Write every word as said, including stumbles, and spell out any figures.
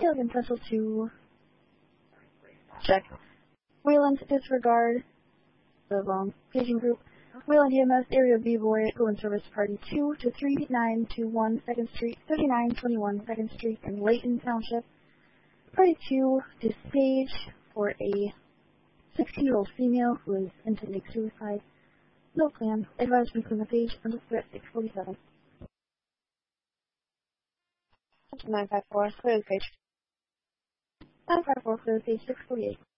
Alien Pencil two. Check. Wayland disregard. The wrong paging group. Wayland E M S Area B-Boy Equivalent Service Party two to three nine two one second Street, thirty-nine twenty-one second Street in Layton Township. Party two to Sage for a sixteen-year-old female who is intending suicide. No plan. Advisement from the page under threat six forty-seven. nine five four, clear the page. nine five four, clear the page six forty-eight.